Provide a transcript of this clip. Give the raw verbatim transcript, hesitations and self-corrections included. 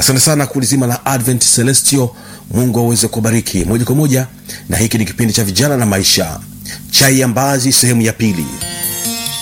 Asante sana kundi zima la Advent Celestial. Mungu aweze kubariki. Moja kwa moja, na hiki ni kipindi cha vijana na maisha, chai ya mbazi sehemu ya pili.